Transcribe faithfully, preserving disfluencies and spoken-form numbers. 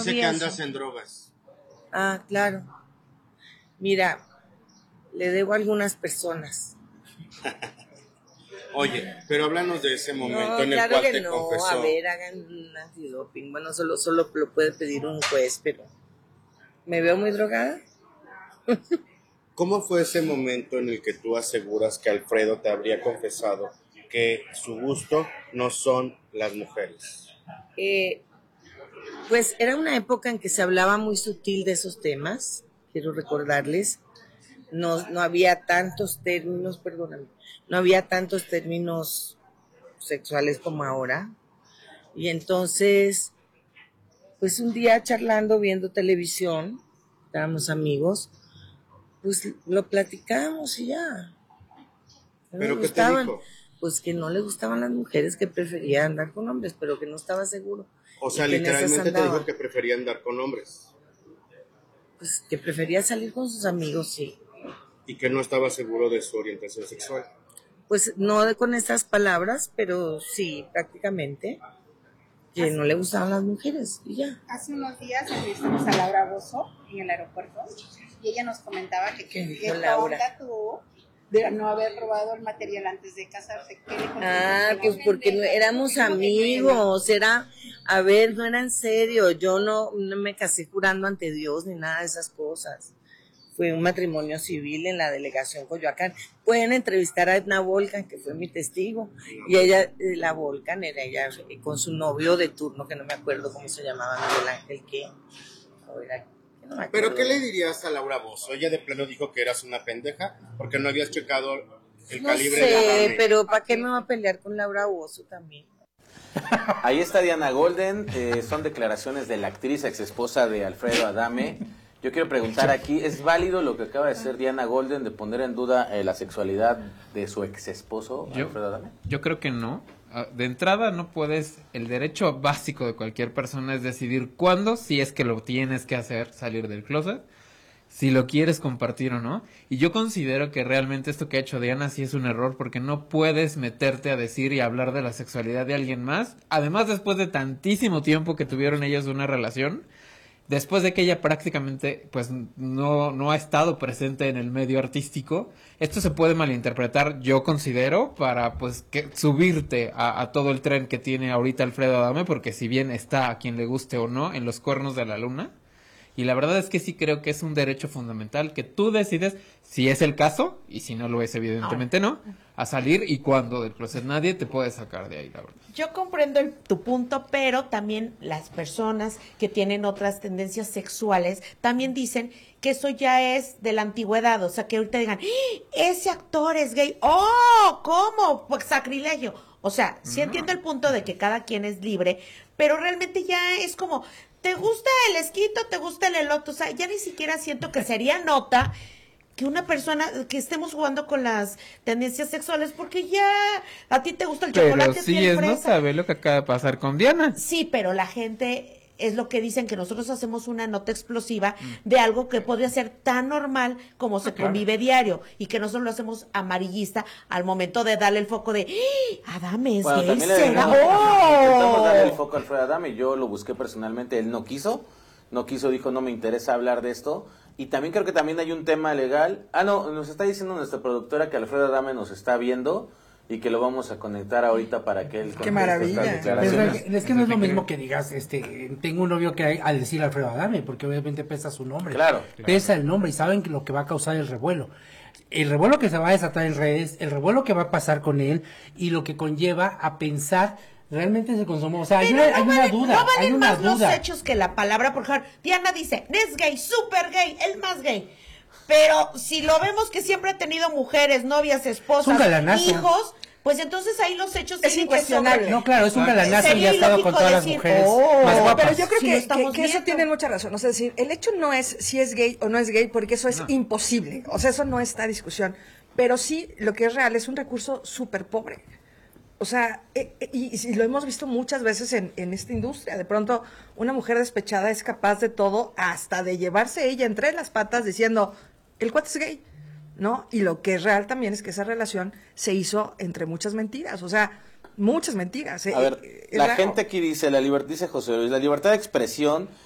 Dice sabía que andas eso. en drogas. Ah, claro. Mira, le debo a algunas personas. Oye, pero háblanos de ese momento No, en el claro cual que te no. confesó. A ver, hagan un antidoping. Bueno, solo, solo lo puede pedir un juez, pero ¿me veo muy drogada? ¿Cómo fue ese momento en el que tú aseguras que Alfredo te habría confesado que su gusto no son las mujeres? Eh, pues era una época en que se hablaba muy sutil de esos temas, quiero recordarles. No, no había tantos términos, perdóname, no había tantos términos sexuales como ahora. Y entonces, pues un día charlando, viendo televisión, estábamos amigos, pues lo platicamos y ya. No le ¿Pero qué te gustaban, dijo? pues que no le gustaban las mujeres, que prefería andar con hombres, pero que no estaba seguro. O Y sea, que en esas literalmente te andaba. dijo que prefería andar con hombres Pues que prefería salir con sus amigos, sí. y que no estaba seguro de su orientación sexual. Pues no de con estas palabras, pero sí, prácticamente, que no le gustaban las mujeres y ya. Hace unos días entrevistamos a Laura Bozzo en el aeropuerto y ella nos comentaba que ¿Qué dijo qué Laura? tonta tuvo de no haber robado el material antes de casarse. ¿Qué dijo? Ah, pues porque no, éramos amigos, era, a ver, no era en serio, yo no, no me casé jurando ante Dios ni nada de esas cosas. Fue un matrimonio civil en la delegación Coyoacán. Pueden entrevistar a Edna Volcan, que fue mi testigo, y ella, la Volcan, era ella con su novio de turno, que no me acuerdo cómo se llamaba, Miguel Ángel, ¿qué? O era, no me acuerdo. ¿Pero qué le dirías a Laura Bozzo? Ella de plano dijo que eras una pendeja porque no habías checado el No calibre sé, de Adame. pero ¿para qué me va a pelear con Laura Bozzo también? Ahí está Diana Golden, eh, son declaraciones de la actriz ex esposa de Alfredo Adame. Yo quiero preguntar aquí, ¿es válido lo que acaba de hacer Diana Golden de poner en duda eh, la sexualidad de su ex esposo, Yo, Alfredo Adame? yo creo que no. De entrada no puedes, el derecho básico de cualquier persona es decidir cuándo, si es que lo tienes que hacer, salir del closet, si lo quieres compartir o no. Y yo considero que realmente esto que ha hecho Diana sí es un error, porque no puedes meterte a decir y hablar de la sexualidad de alguien más. Además, después de tantísimo tiempo que tuvieron ellos una relación, después de que ella prácticamente pues no, no ha estado presente en el medio artístico, esto se puede malinterpretar, yo considero, para pues que subirte a, a todo el tren que tiene ahorita Alfredo Adame, porque si bien está a quien le guste o no en los cuernos de la luna, y la verdad es que sí creo que es un derecho fundamental que tú decides si es el caso, y si no lo es evidentemente no, a salir, y cuando del closet nadie te puede sacar de ahí, la verdad. Yo comprendo el, tu punto, pero también las personas que tienen otras tendencias sexuales también dicen que eso ya es de la antigüedad, o sea, que ahorita digan, ¡Ah! Ese actor es gay, ¡oh! ¿Cómo? Pues sacrilegio. O sea, sí entiendo el punto de que cada quien es libre, pero realmente ya es como, ¿te gusta el esquito? ¿Te gusta el elote? O sea, ya ni siquiera siento que sería nota que una persona, que estemos jugando con las tendencias sexuales, porque ya a ti te gusta el Pero chocolate. sí piel es no fresa. saber lo que acaba de pasar con Diana. Sí, pero la gente, es lo que dicen, que nosotros hacemos una nota explosiva de algo que podría ser tan normal como se convive diario, y que nosotros lo hacemos amarillista al momento de darle el foco de ¡Ah! Adame es Bueno, gay, también le ¿será? intentamos, intentamos darle el ¡Oh! foco a Alfredo Adame, yo lo busqué personalmente, él no quiso, no quiso, dijo no me interesa hablar de esto, y también creo que también hay un tema legal, ah no, nos está diciendo nuestra productora que Alfredo Adame nos está viendo, y que lo vamos a conectar ahorita para que él ¡Qué conteste maravilla! estas declaraciones. Es, es que no es lo mismo que digas, este, tengo un novio que hay, al decir Alfredo Adame, porque obviamente pesa su nombre. Claro. Pesa el nombre y saben que lo que va a causar el revuelo. El revuelo que se va a desatar en redes, el revuelo que va a pasar con él y lo que conlleva a pensar realmente se consumó. O sea, hay Pero una, no hay una valen, duda, no valen hay una más los duda. hechos que la palabra. Por ejemplo, Diana dice, es gay, súper gay, el más gay. Pero si lo vemos que siempre ha tenido mujeres, novias, esposas, Es un galanazo. hijos, pues entonces ahí los hechos Es tienen que incuestionable. sobre- No, claro, es un galanazo y Sería ha estado con ilógico todas las decir, mujeres oh, más guapas. Pero yo creo Sí, que, lo que, estamos que eso viendo. tiene mucha razón. O sea, es decir, el hecho no es si es gay o no es gay, porque eso es No. imposible. O sea, eso no está discusión. Pero sí, lo que es real es un recurso súper pobre. O sea, eh, eh, y, y lo hemos visto muchas veces en, en esta industria. De pronto, una mujer despechada es capaz de todo, hasta de llevarse ella entre las patas diciendo, el cuate es gay, ¿no? Y lo que es real también es que esa relación se hizo entre muchas mentiras. O sea, muchas mentiras. A eh, ver, eh, es la raro. gente aquí dice, la libertad, dice José Luis, la libertad de expresión